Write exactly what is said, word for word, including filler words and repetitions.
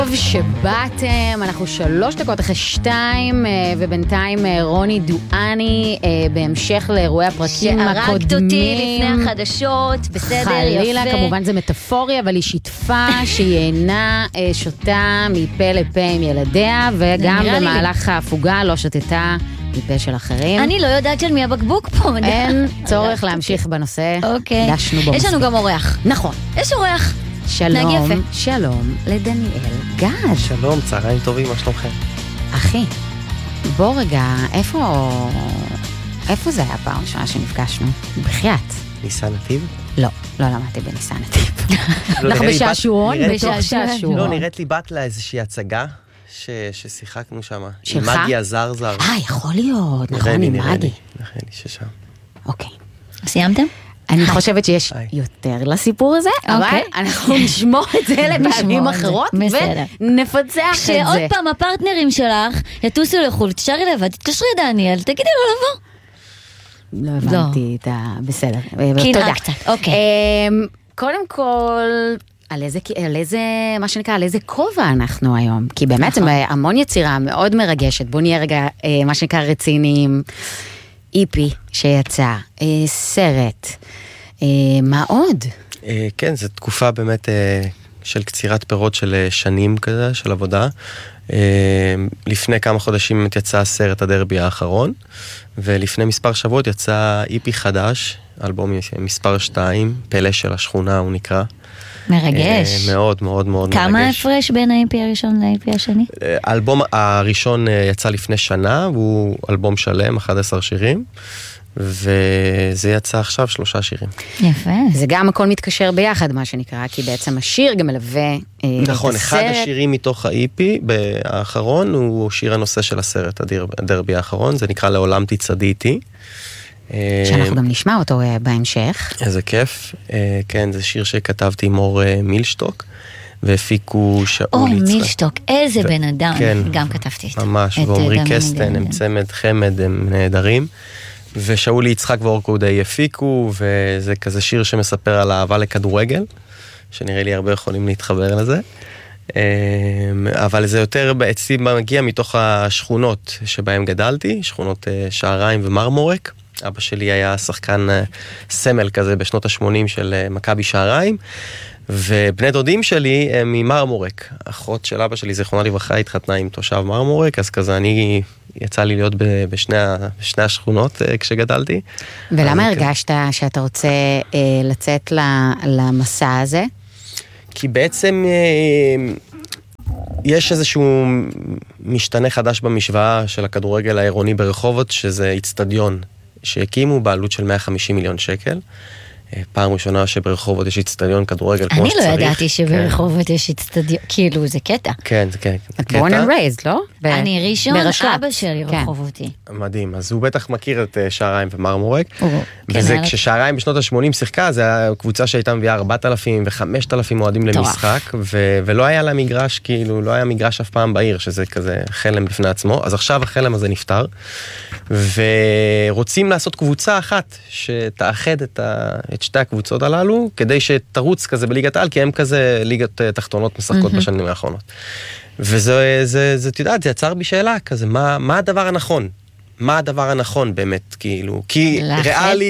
טוב שבאתם, אנחנו שלוש דקות אחרי שתיים, ובינתיים רוני דואני, בהמשך לאירועי הפרקים הקודמים. שהרגת אותי לפני החדשות, בסדר, יפה. חלילה, כמובן זה מטאפורי, אבל היא שיתפה שהיא אינה שותה מפה לפה עם ילדיה, וגם במהלך ההפוגה לא שתתה מפה של אחרים. אני לא יודעת של מי הבקבוק פה. אין צורך להמשיך בנושא. אוקיי. דשנו בו. יש לנו גם אורח. נכון. יש אורח. שלום, שלום לדניאל גד. שלום, צהריים טובים, מה שלומכם? אחי, בוא רגע, איפה, איפה זה היה פעם שנה שנפגשנו? בחייאת. ניסן נתיב? לא, לא למדתי בניסן נתיב. אנחנו בשעשועון, בתוך שעשועון. לא, נראית לי בת לה איזושהי הצגה ששיחקנו שם. שלך? עם מגי הזרזר. אה, יכול להיות, נכון, עם מגי. נראה לי ששם. אוקיי. סיימתם? אני חושבת שיש יותר לסיפור הזה, אבל אנחנו נשמור את זה לפעמים אחרות, ונפצח את זה. כשעוד פעם הפרטנרים שלך יטוסו לחול, תשארי לבד, תתקשרי דניאל, תגידי לו לבוא. לא הבנתי את ה... בסדר. תודה. קצת, אוקיי. קודם כל, על איזה, על איזה, מה שנקרא, על איזה כובע אנחנו היום, כי באמת זה המון יצירה מאוד מרגשת, בוא נהיה רגע, מה שנקרא רציניים, איפי שיצא, סרט, מה עוד? כן, זו תקופה באמת של קצירת פירות של שנים כזה, של עבודה. לפני כמה חודשים יצא הסרט הדרבי האחרון, ולפני מספר שבועות יצא איפי חדש, אלבום מספר שתיים, פלא של השכונה הוא נקרא. מרגש. מאוד מאוד מאוד מרגש. כמה הפרש בין ה-איפי הראשון ל-איפי השני? האלבום הראשון יצא לפני שנה, והוא אלבום שלם, אחד עשר שירים, וזה יצא עכשיו שלושה שירים. יפה. זה גם הכל מתקשר ביחד, מה שנקרא, כי בעצם השיר גם מלווה את הסרט. נכון, אחד השירים מתוך ה-איפי, האחרון, הוא שיר הנושא של הסרט, הדרבי האחרון, זה נקרא לעולם תצעדי איתי. שאנחנו גם נשמע אותו בהמשך. איזה כיף. כן, זה שיר שכתבתי עם אור מילשטוק, והפיקו שאול יצחק. אור מילשטוק, איזה בן אדם. גם כתבתי איתו. ממש, ועומרי קסטן, הם צמד חמד, הם נהדרים. ושאול יצחק ואור קודי הפיקו, וזה כזה שיר שמספר על אהבה לכדורגל, שנראה לי הרבה יכולים להתחבר לזה. אבל זה יותר בעצם מגיע מתוך השכונות שבהם גדלתי, שכונות שעריים ומרמורק. אבא שלי היה שחקן סמל כזה בשנות ה-שמונים של מכבי שעריים, ובני דודים שלי הם ממרמורק. אחות של אבא שלי, זיכרונה לברכה, התחתנה עם תושב מרמורק, אז כזה אני יצא לי להיות בשני, בשני השכונות כשגדלתי. ולמה הרגשת שאתה רוצה לצאת למסע הזה? כי בעצם יש איזשהו משתנה חדש במשוואה של הכדורגל העירוני ברחובות, שזה אצטדיון שהקימו בעלות של מאה וחמישים מיליון שקל. פעם ראשונה שברחובות יש אצטדיון כדורגל כמו שצריך. אני לא ידעתי שברחובות יש אצטדיון, כאילו זה קטע. כן, זה קטע. born and raised, לא? אני ראשון, אבא שלי רחובותי. מדהים, אז הוא בטח מכיר את שעריים ומרמורק, וזה כששעריים בשנות ה-שמונים שיחקה, זה היה קבוצה שהייתה מביאה ארבעת אלפים וחמשת אלפים אוהדים למשחק, ולא היה לה מגרש, כאילו, לא היה מגרש אף פעם בעיר, שזה כזה חלם בפני עצמו, אז עכשיו החלם הזה נפטר, ורוצים לעשות קבוצה אחת שתאחד את ה... את שתי הקבוצות הללו, כדי שתרוץ כזה בליגת העל, כי הם כזה ליגת תחתונות משחקות בשנים האחרונות. וזה, זה, זה, אתה יודעת, זה יצר בי שאלה כזה, מה, מה הדבר הנכון? מה הדבר הנכון באמת, כאילו? כי ריאלי